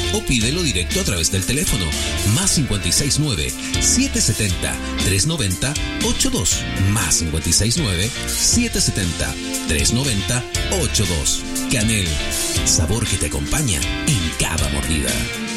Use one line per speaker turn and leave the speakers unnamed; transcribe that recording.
o pídelo directo a través del teléfono más 569-770-390-82 más 569-770-390-82. Canel, sabor que te acompaña en cada mordida.